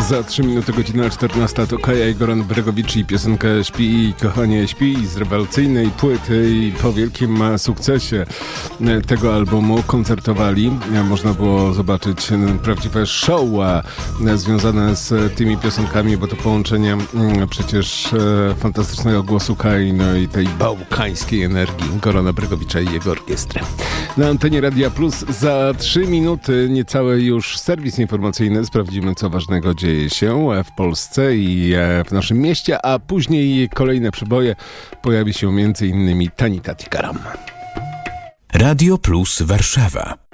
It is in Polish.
Za 3 minuty godzina 14 to Kaja i Goran Bregowicz i piosenka Śpi, kochanie, śpi z rewelacyjnej płyty i po wielkim sukcesie tego albumu koncertowali. Można było zobaczyć prawdziwe show związane z tymi piosenkami, bo to połączenie przecież fantastycznego głosu Kai, no i tej bałkańskiej energii Gorana Bregowicza i jego orkiestry. Na antenie Radia Plus za 3 minuty niecałe już serwis informacyjny. Sprawdzimy, co ważnego dzieje się w Polsce i w naszym mieście, a później kolejne przeboje. Pojawi się m.in. Tanita Tikaram. Radio Plus Warszawa.